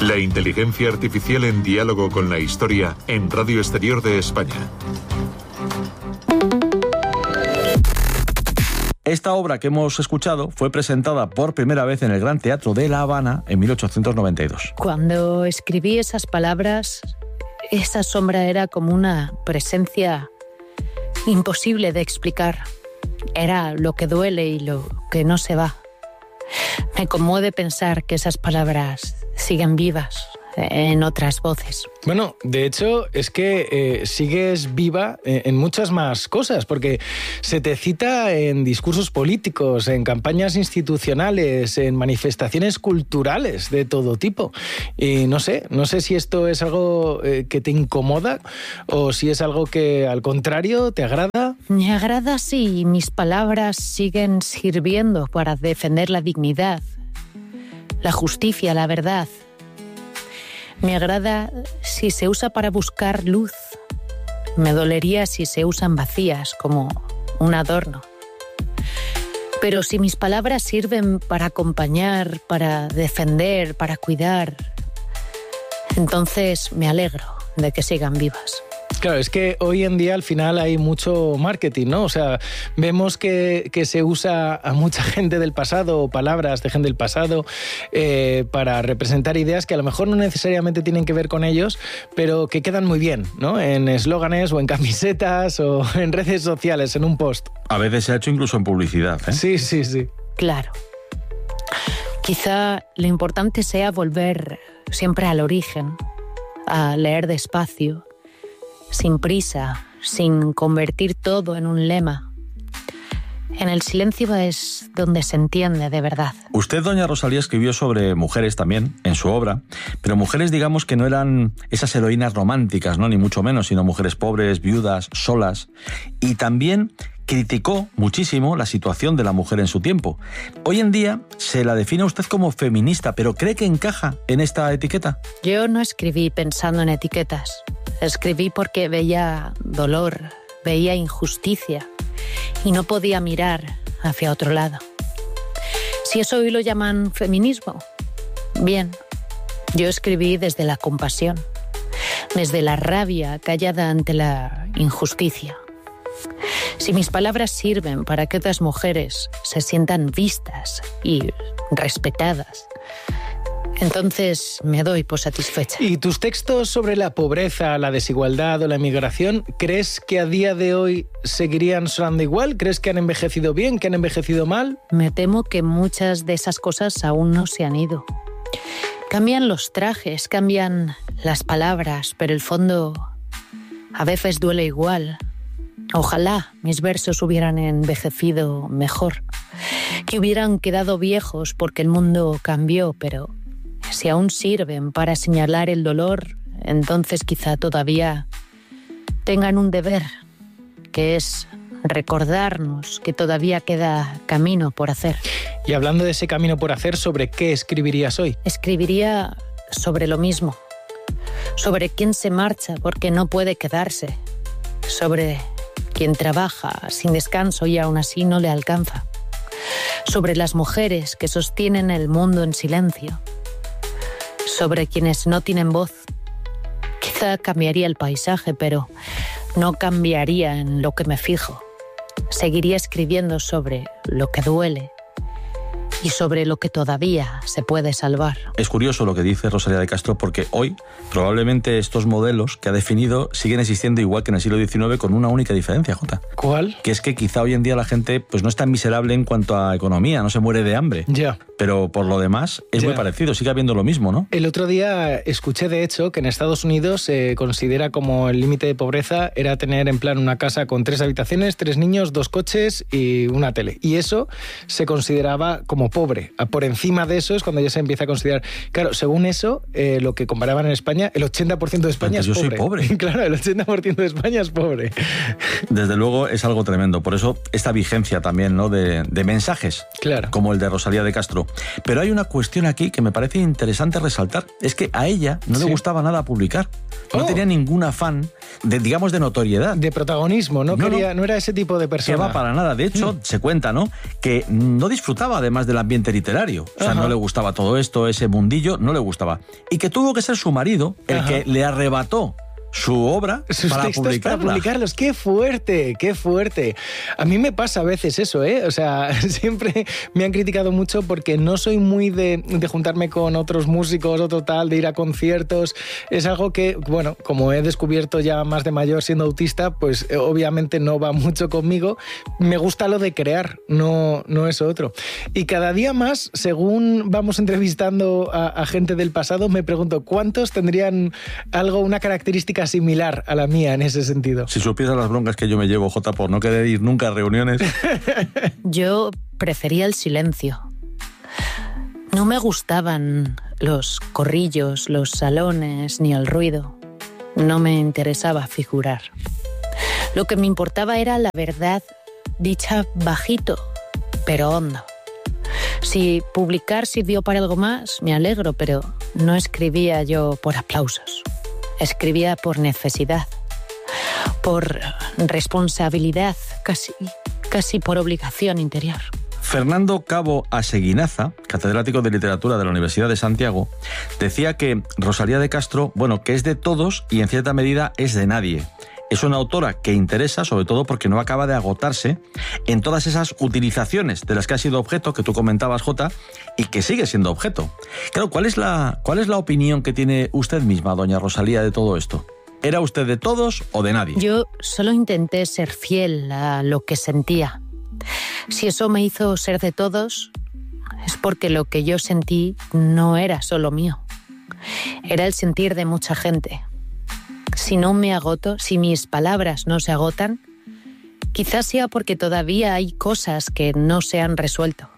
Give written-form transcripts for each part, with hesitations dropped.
La inteligencia artificial en diálogo con la historia en Radio Exterior de España. Esta obra que hemos escuchado fue presentada por primera vez en el Gran Teatro de La Habana en 1892. Cuando escribí esas palabras, esa sombra era como una presencia imposible de explicar. Era lo que duele y lo que no se va. Me conmueve pensar que esas palabras siguen vivas en otras voces. Bueno, de hecho, es que sigues viva en muchas más cosas, porque se te cita en discursos políticos, en campañas institucionales, en manifestaciones culturales de todo tipo. Y no sé si esto es algo que te incomoda o si es algo que, al contrario, te agrada. Me agrada si mis palabras siguen sirviendo para defender la dignidad, la justicia, la verdad. Me agrada si se usa para buscar luz. Me dolería si se usan vacías como un adorno. Pero si mis palabras sirven para acompañar, para defender, para cuidar, entonces me alegro de que sigan vivas. Claro, es que hoy en día al final hay mucho marketing, ¿no? O sea, vemos que se usa a mucha gente del pasado o palabras de gente del pasado para representar ideas que a lo mejor no necesariamente tienen que ver con ellos, pero que quedan muy bien, ¿no? En eslóganes o en camisetas o en redes sociales, en un post. A veces se ha hecho incluso en publicidad, ¿eh? Sí. Claro. Quizá lo importante sea volver siempre al origen, a leer despacio, sin prisa, sin convertir todo en un lema. En el silencio es donde se entiende de verdad. Usted, doña Rosalía, escribió sobre mujeres también en su obra, pero mujeres, digamos, que no eran esas heroínas románticas, ¿no? Ni mucho menos, sino mujeres pobres, viudas, solas. Y también criticó muchísimo la situación de la mujer en su tiempo. Hoy en día se la define usted como feminista, pero ¿cree que encaja en esta etiqueta? Yo no escribí pensando en etiquetas. Escribí porque veía dolor, veía injusticia y no podía mirar hacia otro lado. Si eso hoy lo llaman feminismo, bien. Yo escribí desde la compasión, desde la rabia callada ante la injusticia. Si mis palabras sirven para que otras mujeres se sientan vistas y respetadas, entonces me doy por satisfecha. ¿Y tus textos sobre la pobreza, la desigualdad o la migración, crees que a día de hoy seguirían sonando igual? ¿Crees que han envejecido bien, que han envejecido mal? Me temo que muchas de esas cosas aún no se han ido. Cambian los trajes, cambian las palabras, pero el fondo a veces duele igual. Ojalá mis versos hubieran envejecido mejor, que hubieran quedado viejos porque el mundo cambió, pero si aún sirven para señalar el dolor, entonces quizá todavía tengan un deber, que es recordarnos que todavía queda camino por hacer. Y hablando de ese camino por hacer, ¿sobre qué escribirías hoy? Escribiría sobre lo mismo, sobre quién se marcha porque no puede quedarse, sobre quien trabaja sin descanso y aún así no le alcanza, sobre las mujeres que sostienen el mundo en silencio, sobre quienes no tienen voz. Quizá cambiaría el paisaje, pero no cambiaría en lo que me fijo. Seguiría escribiendo sobre lo que duele y sobre lo que todavía se puede salvar. Es curioso lo que dice Rosalía de Castro, porque hoy probablemente estos modelos que ha definido siguen existiendo igual que en el siglo XIX, con una única diferencia, Jota. ¿Cuál? Que es que quizá hoy en día la gente pues no es tan miserable en cuanto a economía, no se muere de hambre. Ya. Pero por lo demás es muy parecido, sigue habiendo lo mismo, ¿no? El otro día escuché, de hecho, que en Estados Unidos se considera como el límite de pobreza era tener en plan una casa con 3 habitaciones, 3 niños, 2 coches y una tele. Y eso se consideraba como pobre. Por encima de eso es cuando ya se empieza a considerar... Claro, según eso, lo que comparaban en España, el 80% de España es pobre. Yo soy pobre. Claro, el 80% de España es pobre. Desde luego es algo tremendo. Por eso esta vigencia también, ¿no?, de mensajes, claro, como el de Rosalía de Castro. Pero hay una cuestión aquí que me parece interesante resaltar. Es que a ella no le gustaba nada publicar. No tenía ningún afán de, digamos, de notoriedad. De protagonismo, no era ese tipo de persona. Que va para nada. De hecho, se cuenta, ¿no?, que no disfrutaba además de del ambiente literario. O sea, no le gustaba todo esto, ese mundillo, no le gustaba. Y que tuvo que ser su marido el que le arrebató su obra sus para textos para publicarlos. ¡Qué fuerte! ¡Qué fuerte! A mí me pasa a veces eso, ¿eh? O sea, siempre me han criticado mucho porque no soy muy de juntarme con otros músicos o total, de ir a conciertos. Es algo que, bueno, como he descubierto ya más de mayor siendo autista, pues obviamente no va mucho conmigo. Me gusta lo de crear, no eso otro. Y cada día más, según vamos entrevistando a gente del pasado, me pregunto, ¿cuántos tendrían una característica similar a la mía en ese sentido? Si supieras las broncas que yo me llevo, Jota, por no querer ir nunca a reuniones. Yo prefería el silencio. No me gustaban los corrillos, los salones, ni el ruido. No me interesaba figurar. Lo que me importaba era la verdad dicha bajito, pero hondo. Si publicar sirvió para algo más, me alegro, pero no escribía yo por aplausos. Escribía por necesidad, por responsabilidad, casi por obligación interior. Fernando Cabo Aseguinaza, catedrático de literatura de la Universidad de Santiago, decía que Rosalía de Castro, bueno, que es de todos y en cierta medida es de nadie. Es una autora que interesa, sobre todo porque no acaba de agotarse en todas esas utilizaciones de las que ha sido objeto, que tú comentabas, Jota, y que sigue siendo objeto. Claro, ¿cuál es la opinión que tiene usted misma, doña Rosalía, de todo esto? ¿Era usted de todos o de nadie? Yo solo intenté ser fiel a lo que sentía. Si eso me hizo ser de todos, es porque lo que yo sentí no era solo mío. Era el sentir de mucha gente. Si no me agoto, si mis palabras no se agotan, quizás sea porque todavía hay cosas que no se han resuelto.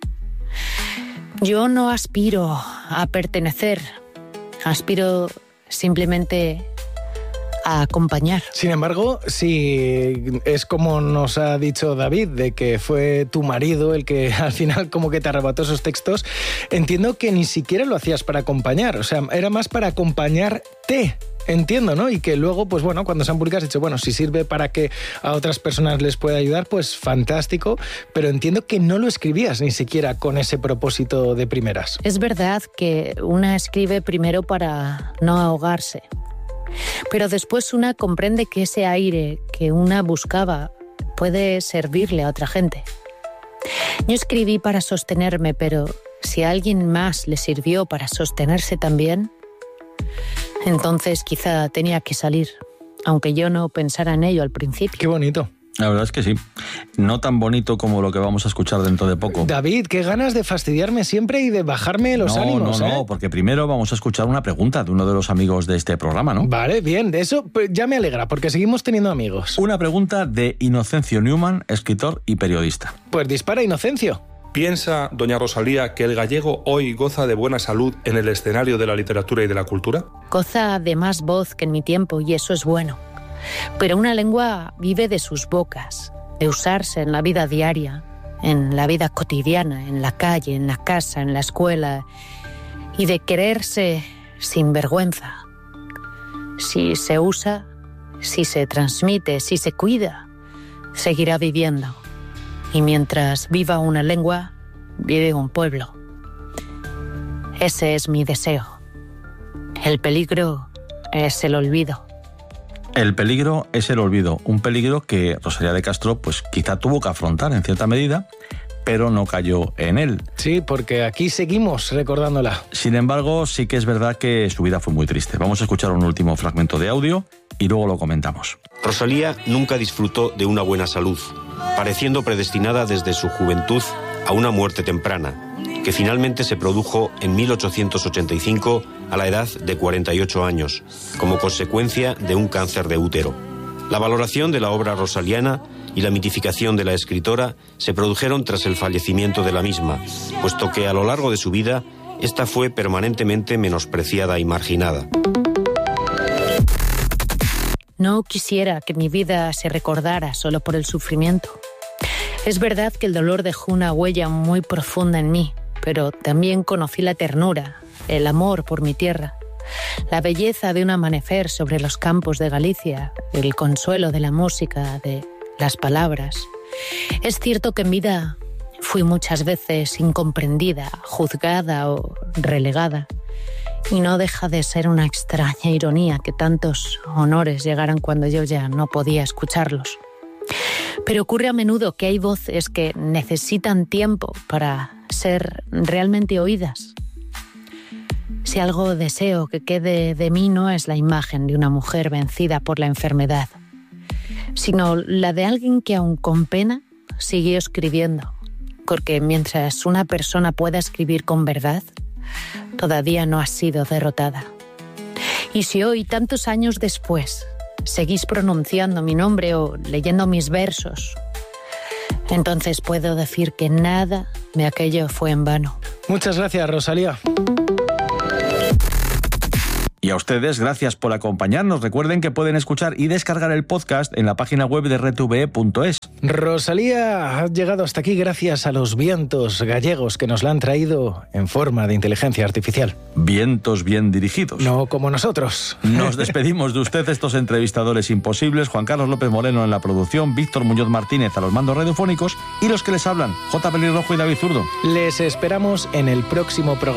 Yo no aspiro a pertenecer, aspiro simplemente a acompañar. Sin embargo, si es como nos ha dicho David, de que fue tu marido el que al final como que te arrebató esos textos, entiendo que ni siquiera lo hacías para acompañar, o sea, era más para acompañarte. Entiendo, ¿no? Y que luego, pues bueno, cuando se han publicado has dicho, bueno, si sirve para que a otras personas les pueda ayudar, pues fantástico, pero entiendo que no lo escribías ni siquiera con ese propósito de primeras. Es verdad que una escribe primero para no ahogarse, pero después una comprende que ese aire que una buscaba puede servirle a otra gente. Yo escribí para sostenerme, pero si a alguien más le sirvió para sostenerse también, entonces quizá tenía que salir, aunque yo no pensara en ello al principio. Qué bonito. La verdad es que sí. No tan bonito como lo que vamos a escuchar dentro de poco. David, qué ganas de fastidiarme siempre y de bajarme los ánimos. No, porque primero vamos a escuchar una pregunta de uno de los amigos de este programa, ¿no? Vale, bien, de eso pues, ya me alegra, porque seguimos teniendo amigos. Una pregunta de Inocencio Newman, escritor y periodista. Pues dispara, Inocencio. ¿Piensa, doña Rosalía, que el gallego hoy goza de buena salud en el escenario de la literatura y de la cultura? Goza de más voz que en mi tiempo y eso es bueno. Pero una lengua vive de sus bocas, de usarse en la vida diaria, en la vida cotidiana, en la calle, en la casa, en la escuela, y de quererse sin vergüenza. Si se usa, si se transmite, si se cuida, seguirá viviendo. Y mientras viva una lengua, vive un pueblo. Ese es mi deseo. El peligro es el olvido. El peligro es el olvido. Un peligro que Rosalía de Castro pues quizá tuvo que afrontar en cierta medida, pero no cayó en él. Sí, porque aquí seguimos recordándola. Sin embargo, sí que es verdad que su vida fue muy triste. Vamos a escuchar un último fragmento de audio y luego lo comentamos. Rosalía nunca disfrutó de una buena salud, pareciendo predestinada desde su juventud a una muerte temprana, que finalmente se produjo en 1885 a la edad de 48 años, como consecuencia de un cáncer de útero. La valoración de la obra rosaliana y la mitificación de la escritora se produjeron tras el fallecimiento de la misma, puesto que a lo largo de su vida, esta fue permanentemente menospreciada y marginada. No quisiera que mi vida se recordara solo por el sufrimiento. Es verdad que el dolor dejó una huella muy profunda en mí, pero también conocí la ternura, el amor por mi tierra, la belleza de un amanecer sobre los campos de Galicia, el consuelo de la música, de las palabras. Es cierto que en vida Fui muchas veces incomprendida, juzgada o relegada. Y no deja de ser una extraña ironía que tantos honores llegaran cuando yo ya no podía escucharlos. Pero ocurre a menudo que hay voces que necesitan tiempo para ser realmente oídas. Si algo deseo que quede de mí no es la imagen de una mujer vencida por la enfermedad, sino la de alguien que aun con pena siguió escribiendo, porque mientras una persona pueda escribir con verdad, todavía no ha sido derrotada. Y si hoy, tantos años después, seguís pronunciando mi nombre o leyendo mis versos, entonces puedo decir que nada de aquello fue en vano. Muchas gracias, Rosalía. Y a ustedes, gracias por acompañarnos. Recuerden que pueden escuchar y descargar el podcast en la página web de RTV.es. Rosalía ha llegado hasta aquí gracias a los vientos gallegos que nos la han traído en forma de inteligencia artificial. Vientos bien dirigidos. No como nosotros. Nos despedimos de usted, estos entrevistadores imposibles, Juan Carlos López Moreno en la producción, Víctor Muñoz Martínez a los mandos radiofónicos y los que les hablan, J. Pelirrojo y David Zurdo. Les esperamos en el próximo programa.